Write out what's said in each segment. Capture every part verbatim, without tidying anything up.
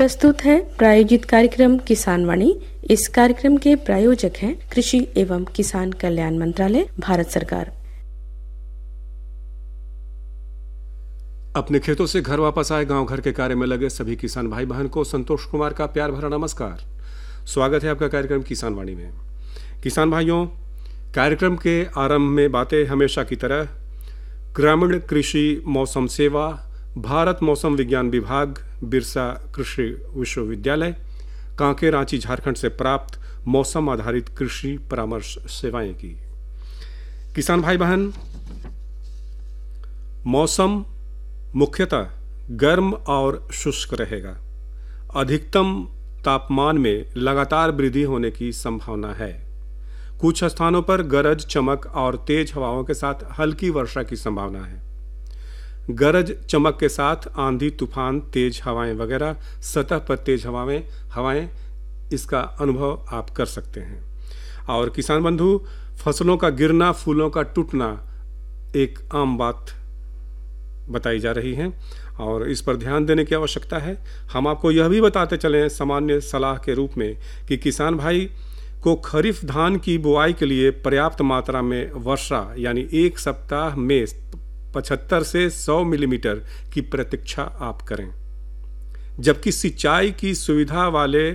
प्रस्तुत है प्रायोजित कार्यक्रम किसान वाणी। इस कार्यक्रम के प्रायोजक हैं कृषि एवं किसान कल्याण मंत्रालय, भारत सरकार। अपने खेतों से घर वापस आए गांव घर के कार्य में लगे सभी किसान भाई बहन को संतोष कुमार का प्यार भरा नमस्कार। स्वागत है आपका कार्यक्रम किसान वाणी में। किसान भाइयों, कार्यक्रम के आरंभ में बातें हमेशा की तरह ग्रामीण कृषि मौसम सेवा, भारत मौसम विज्ञान विभाग, बिरसा कृषि विश्वविद्यालय, कांके, रांची, झारखंड से प्राप्त मौसम आधारित कृषि परामर्श सेवाएं की। किसान भाई बहन, मौसम मुख्यतः गर्म और शुष्क रहेगा। अधिकतम तापमान में लगातार वृद्धि होने की संभावना है। कुछ स्थानों पर गरज, चमक और तेज हवाओं के साथ हल्की वर्षा की संभावना है। गरज चमक के साथ आंधी, तूफान, तेज हवाएं वगैरह, सतह पर तेज हवाएं हवाएं इसका अनुभव आप कर सकते हैं। और किसान बंधु, फसलों का गिरना, फूलों का टूटना एक आम बात बताई जा रही है और इस पर ध्यान देने की आवश्यकता है। हम आपको यह भी बताते चलें सामान्य सलाह के रूप में कि किसान भाई को खरीफ धान की बुआई के लिए पर्याप्त मात्रा में वर्षा यानी एक सप्ताह में पचहत्तर से सौ मिलीमीटर की प्रतीक्षा आप करें, जबकि सिंचाई की सुविधा वाले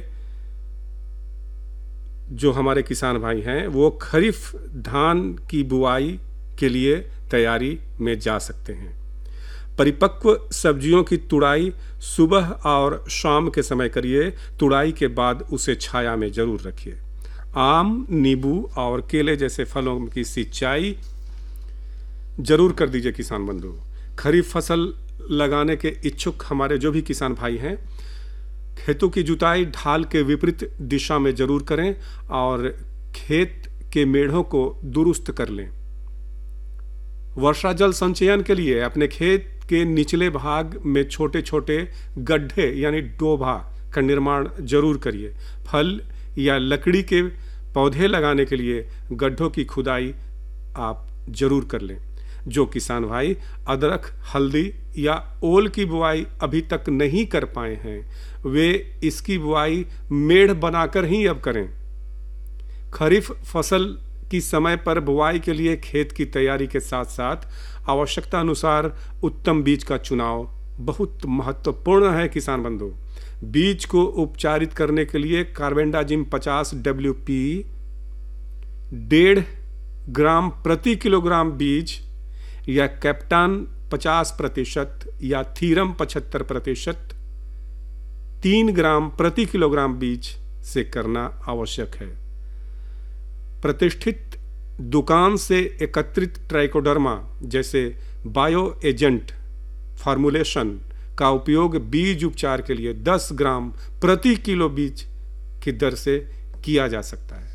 जो हमारे किसान भाई हैं वो खरीफ धान की बुआई के लिए तैयारी में जा सकते हैं। परिपक्व सब्जियों की तुड़ाई सुबह और शाम के समय करिए। तुड़ाई के बाद उसे छाया में जरूर रखिए। आम, नींबू और केले जैसे फलों की सिंचाई जरूर कर दीजिए। किसान बंधु, खरीफ फसल लगाने के इच्छुक हमारे जो भी किसान भाई हैं, खेतों की जुताई ढाल के विपरीत दिशा में जरूर करें और खेत के मेढ़ों को दुरुस्त कर लें। वर्षा जल संचयन के लिए अपने खेत के निचले भाग में छोटे छोटे गड्ढे यानी डोभा का निर्माण जरूर करिए। फल या लकड़ी के पौधे लगाने के लिए गड्ढों की खुदाई आप जरूर कर लें। जो किसान भाई अदरक, हल्दी या ओल की बुआई अभी तक नहीं कर पाए हैं, वे इसकी बुआई मेढ़ बनाकर ही अब करें। खरीफ फसल की समय पर बुआई के लिए खेत की तैयारी के साथ साथ आवश्यकता अनुसार उत्तम बीज का चुनाव बहुत महत्वपूर्ण है। किसान बंधु, बीज को उपचारित करने के लिए कार्बेंडाजिम पचास डब्ल्यू पी डेढ़ ग्राम प्रति किलोग्राम बीज या कैप्टान पचास प्रतिशत या थीरम पचहत्तर प्रतिशत तीन ग्राम प्रति किलोग्राम बीज से करना आवश्यक है। प्रतिष्ठित दुकान से एकत्रित ट्राइकोडर्मा जैसे बायो एजेंट फार्मुलेशन का उपयोग बीज उपचार के लिए दस ग्राम प्रति किलो बीज की दर से किया जा सकता है।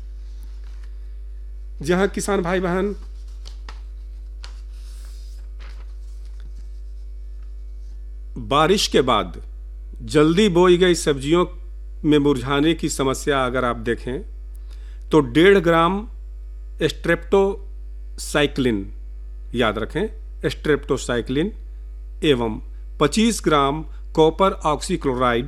जहां किसान भाई बहन बारिश के बाद जल्दी बोई गई सब्जियों में मुरझाने की समस्या अगर आप देखें तो डेढ़ ग्राम स्ट्रेप्टोसाइक्लिन, याद रखें स्ट्रेप्टोसाइक्लिन, एवं पच्चीस ग्राम कॉपर ऑक्सीक्लोराइड